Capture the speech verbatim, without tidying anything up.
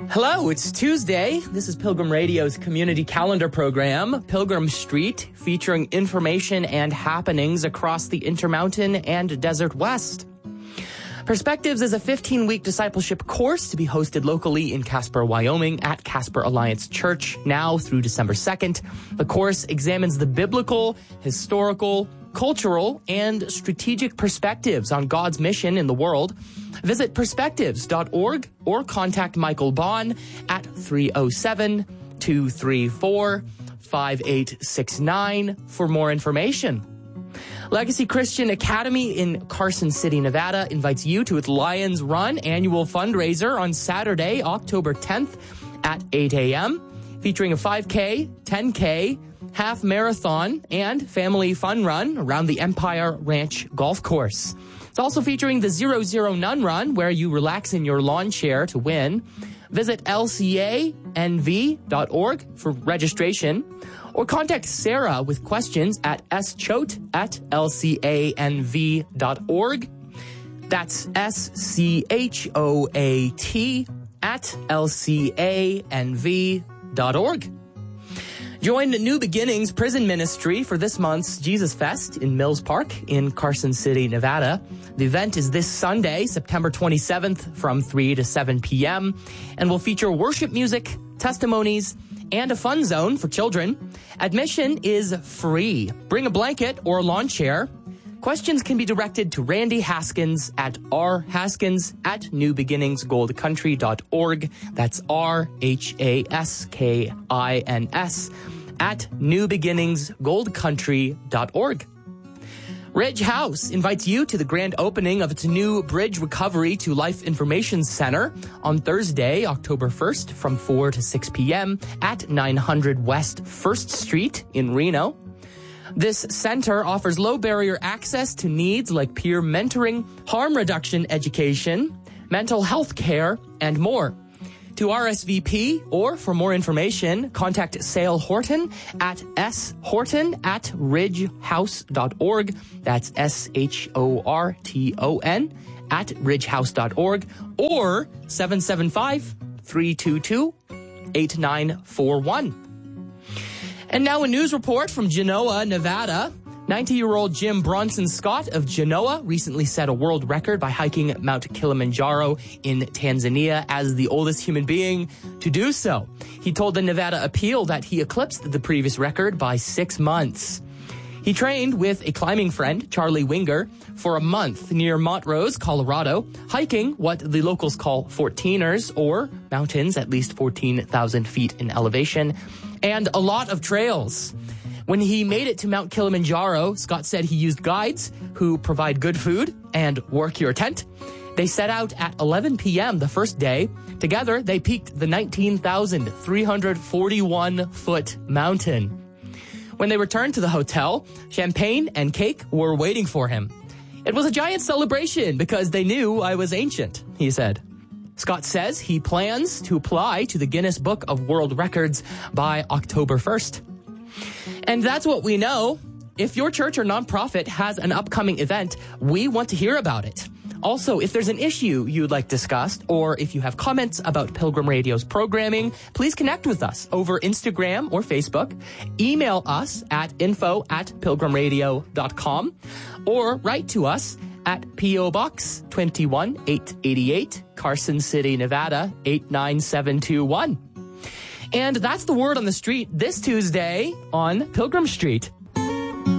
Hello, it's Tuesday. This is Pilgrim Radio's community calendar program, Pilgrim Street, featuring information and happenings across the Intermountain and Desert West. Perspectives is a fifteen-week discipleship course to be hosted locally in Casper, Wyoming at Casper Alliance Church now through December second. The course examines the biblical, historical, cultural, and strategic perspectives on God's mission in the world. Visit perspectives dot org or contact Michael Bond at three oh seven, two three four, five eight six nine for more information. Legacy Christian Academy in Carson City, Nevada invites you to its Lions Run annual fundraiser on Saturday, October tenth at eight a.m., featuring a five K, ten K, half marathon, and family fun run around the Empire Ranch Golf Course. It's also featuring the Zero Zero None Run, where you relax in your lawn chair to win. Visit L C A N V dot org for registration, or contact Sarah with questions at s choate at L C A N V dot org. That's S C H O A T at L C A N V dot org. Join New Beginnings Prison Ministry for this month's Jesus Fest in Mills Park in Carson City, Nevada. The event is this Sunday, September twenty-seventh from three to seven p.m. and will feature worship music, testimonies, and a fun zone for children. Admission is free. Bring a blanket or a lawn chair. Questions can be directed to Randy Haskins at r haskins at new beginnings gold country dot org. That's R H A S K I N S at new beginnings gold country dot org. Ridge House invites you to the grand opening of its new Bridge Recovery to Life Information Center on Thursday, October first from four to six p.m. at nine hundred West first Street in Reno. This center offers low-barrier access to needs like peer mentoring, harm reduction education, mental health care, and more. To R S V P or for more information, contact Sale Horton at s horton at ridge house dot org. That's S H O R T O N at ridge house dot org or seven seven five, three two two, eight nine four one. And now a news report from Genoa, Nevada. ninety-year-old Jim Bronson Scott of Genoa recently set a world record by hiking Mount Kilimanjaro in Tanzania as the oldest human being to do so. He told the Nevada Appeal that he eclipsed the previous record by six months. He trained with a climbing friend, Charlie Winger, for a month near Montrose, Colorado, hiking what the locals call fourteeners, or mountains at least fourteen thousand feet in elevation, and a lot of trails. When he made it to Mount Kilimanjaro, Scott said he used guides who provide good food and work your tent. They set out at eleven p.m. the first day. Together, they peaked the nineteen thousand three hundred forty-one foot mountain. When they returned to the hotel, champagne and cake were waiting for him. It was a giant celebration because they knew I was ancient, he said. Scott says he plans to apply to the Guinness Book of World Records by October first. And that's what we know. If your church or nonprofit has an upcoming event, we want to hear about it. Also, if there's an issue you'd like discussed, or if you have comments about Pilgrim Radio's programming, please connect with us over Instagram or Facebook. Email us at info at pilgrim radio dot com or write to us at P O Box two one eight eight eight, Carson City, Nevada eight nine seven two one. And that's the word on the street this Tuesday on Pilgrim Street.